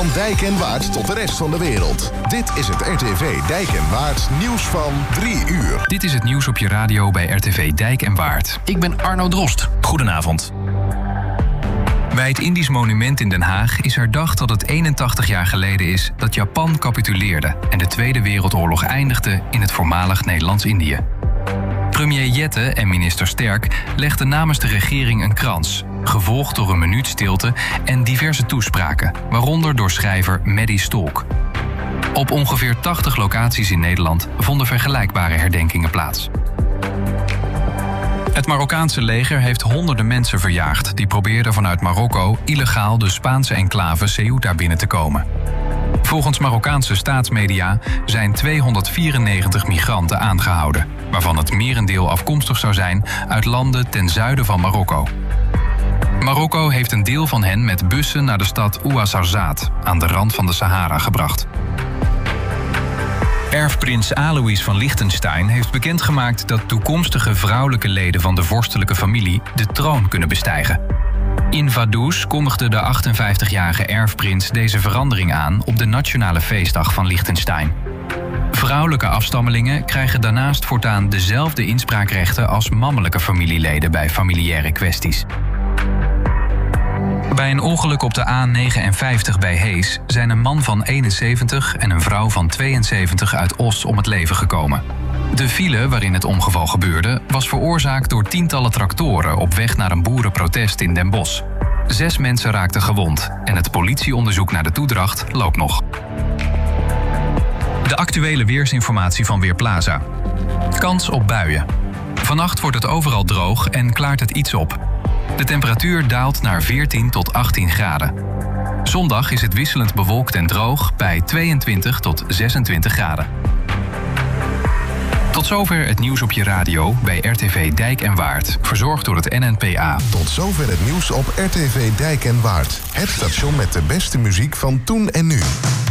Van Dijk en Waard tot de rest van de wereld. Dit is het RTV Dijk en Waard nieuws van 3 uur. Dit is het nieuws op je radio bij RTV Dijk en Waard. Ik ben Arno Drost. Goedenavond. Bij het Indisch Monument in Den Haag is herdacht dat het 81 jaar geleden is dat Japan capituleerde en de Tweede Wereldoorlog eindigde in het voormalig Nederlands-Indië. Premier Jette en minister Sterk legden namens de regering een krans, gevolgd door een minuut stilte en diverse toespraken, waaronder door schrijver Maddie Stolk. Op ongeveer 80 locaties in Nederland vonden vergelijkbare herdenkingen plaats. Het Marokkaanse leger heeft honderden mensen verjaagd die probeerden vanuit Marokko illegaal de Spaanse enclave Ceuta binnen te komen. Volgens Marokkaanse staatsmedia zijn 294 migranten aangehouden, waarvan het merendeel afkomstig zou zijn uit landen ten zuiden van Marokko. Marokko heeft een deel van hen met bussen naar de stad Ouarzazate aan de rand van de Sahara gebracht. Erfprins Alois van Liechtenstein heeft bekendgemaakt dat toekomstige vrouwelijke leden van de vorstelijke familie de troon kunnen bestijgen. In Vaduz kondigde de 58-jarige erfprins deze verandering aan op de nationale feestdag van Liechtenstein. Vrouwelijke afstammelingen krijgen daarnaast voortaan dezelfde inspraakrechten als mannelijke familieleden bij familiaire kwesties. Bij een ongeluk op de A59 bij Hees zijn een man van 71 en een vrouw van 72 uit Os om het leven gekomen. De file waarin het ongeval gebeurde was veroorzaakt door tientallen tractoren op weg naar een boerenprotest in Den Bosch. 6 mensen raakten gewond en het politieonderzoek naar de toedracht loopt nog. De actuele weersinformatie van Weerplaza. Kans op buien. Vannacht wordt het overal droog en klaart het iets op. De temperatuur daalt naar 14 tot 18 graden. Zondag is het wisselend bewolkt en droog bij 22 tot 26 graden. Tot zover het nieuws op je radio bij RTV Dijk en Waard. Verzorgd door het NNPA. Tot zover het nieuws op RTV Dijk en Waard. Het station met de beste muziek van toen en nu.